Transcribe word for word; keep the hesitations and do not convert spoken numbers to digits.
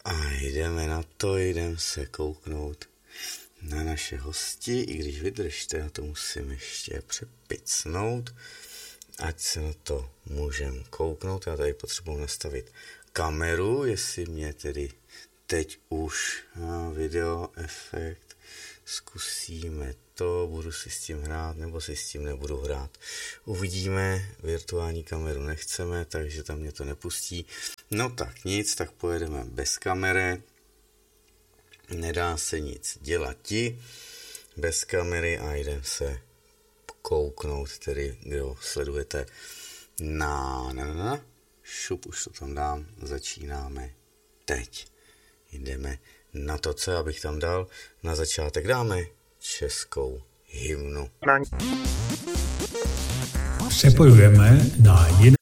A jdeme na to, jdeme se kouknout na naše hosti, i když vydržte, já to musím ještě přepicnout, ať se na to můžem kouknout. Já tady potřebuji nastavit kameru, jestli mě tedy teď už a, video efekt, zkusíme to, budu si s tím hrát, nebo si s tím nebudu hrát. Uvidíme, virtuální kameru nechceme, takže tam mě to nepustí. No tak nic, tak pojedeme bez kamery. Nedá se nic dělati bez kamery a jdem se kouknout, tedy kdo sledujete na, na, na, šup, už to tam dám, začínáme teď. Jdeme na to, co já bych tam dal. Na začátek dáme českou hymnu. Přepojujeme na jiné